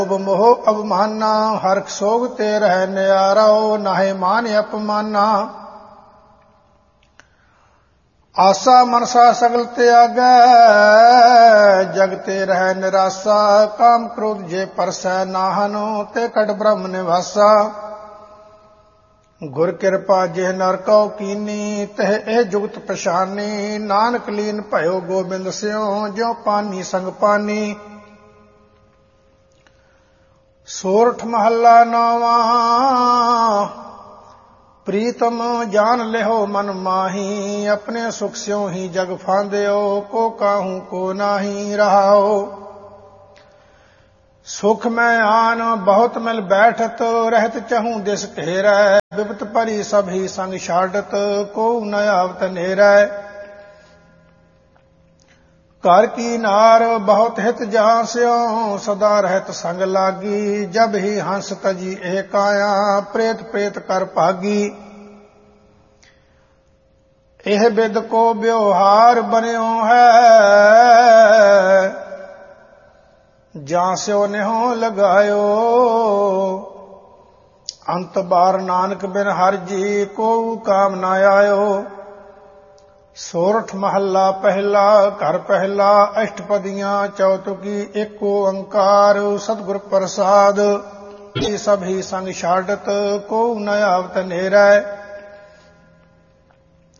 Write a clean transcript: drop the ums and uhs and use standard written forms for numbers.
मोह अवमाना हरख सोग ते रह न्यारो नाहे मान अपमाना। आसा मनसा सगल त्यागै जगते रह निरासा। काम क्रोध जे परसै नाहनो ते कट ब्रह्म निवासा। गुर कृपा जिह नर कौ कीनी तह ए जुगत पछानी। नानक लीन भयो गोबिंद स्यों ज्यों पानी संग पानी। सोरठ महला नौवा प्रीतम जान लिहो मन माही। अपने सुख स्यों ही जग फांदियो को काहू को नाही रहाओ। सुख में आन बहुत मिल बैठत रहत चहूँ दिस घेरै। विपत परी सभी संग छाडत को न आवत नेरै। घर की नार बहुत हित जहाँ स्यों सदा रहत संग लागी। जब ही हंस तजी एक आया प्रेत प्रेत कर भागी। एह बिद को व्यवहार बन्यो है जहाँ स्यो नेहो लगायो। अंत बार नानक बिन हर जी को काम न आयो। सोरठ महला पहला घर पहला अष्टपदियां चौतुकी एको अंकार। सतगुर प्रसाद सभी संग छाडत को न आवत नेरै।